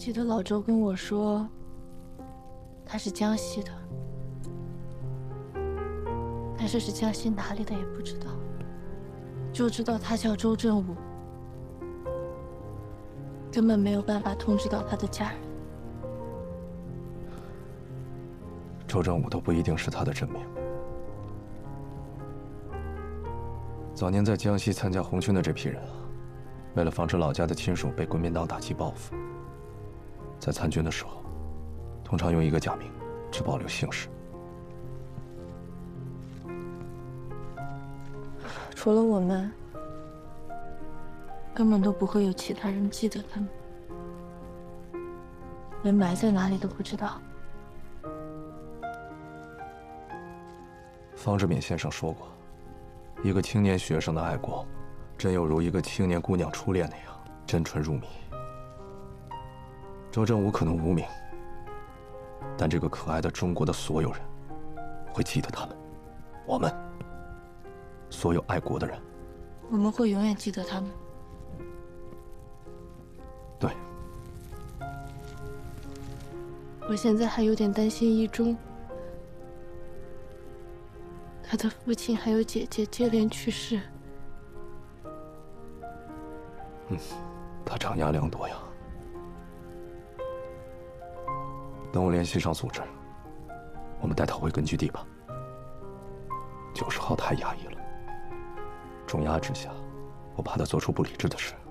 记得老周跟我说，他是江西的，但是江西哪里的也不知道，就知道他叫周正武，根本没有办法通知到他的家人。 周正武都不一定是他的真名。早年在江西参加红军的这批人啊，为了防止老家的亲属被国民党打击报复，在参军的时候，通常用一个假名，只保留姓氏。 除了我们，根本都不会有其他人记得他们，连埋在哪里都不知道。 方志敏先生说过，一个青年学生的爱国，真有如一个青年姑娘初恋那样真纯入迷。周正武可能无名，但这个可爱的中国的所有人会记得他们，我们所有爱国的人， 我们会永远记得他们。 对。 我现在还有点担心一中，他的父亲还有姐姐接连去世。 他长压良多呀。等我联系上组织，我们带他回根据地吧。90号太压抑了，重压之下，我怕他做出不理智的事。